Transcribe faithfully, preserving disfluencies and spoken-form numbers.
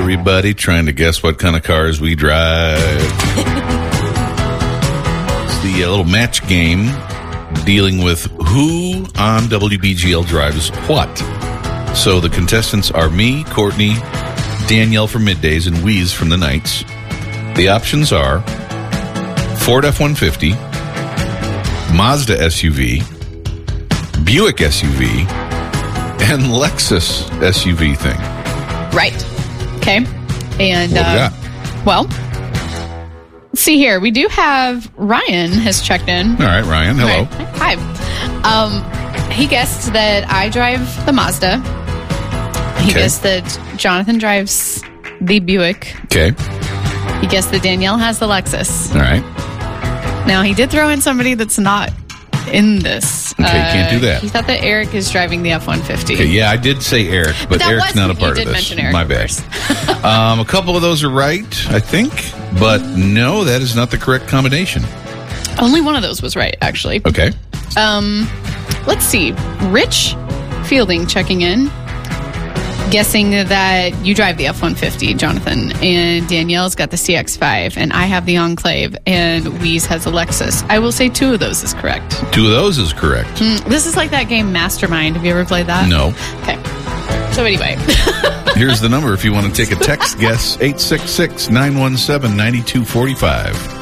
Everybody trying to guess what kind of cars we drive. It's the uh, little match game dealing with who on W B G L drives what. So the contestants are me, Courtney, Danielle from middays, and Wheeze from the nights. The options are Ford F one fifty, Mazda S U V, Buick S U V, and Lexus S U V thing. Right. Okay. And, what uh, do we got? well, let's see here. We do have Ryan has checked in. All right, Ryan. Hello. Right. Hi. Um, he guessed that I drive the Mazda. He Okay. guessed that Jonathan drives the Buick. Okay. He guessed that Danielle has the Lexus. All right. Now, he did throw in somebody that's not in this. Okay, can't do that. He thought that Eric is driving the F one fifty. Okay, yeah, I did say Eric, but, that Eric's was- not a you part did of this. mention Eric My bad. first. um, a couple of those are right, I think, but no, that is not the correct combination. Only one of those was right, actually. Okay. Um, let's see. Rich Fielding checking in, guessing that you drive the F one fifty, Jonathan, and Danielle's got the C X five, and I have the Enclave, and Wheeze has a Lexus. I will say two of those is correct. Two of those is correct. Mm, this is like that game Mastermind. Have you ever played that? No. Okay. So anyway. Here's the number if you want to take a text guess, eight six six, nine one seven, nine two four five.